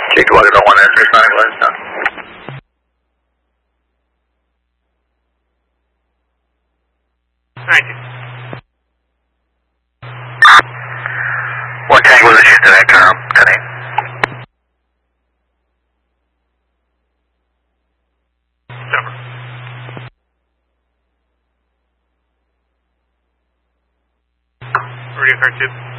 Chief Wagon 01 is responding to Glenstone. Thank you. What tank was it today, Term? 10-8. Number. Radio car 2.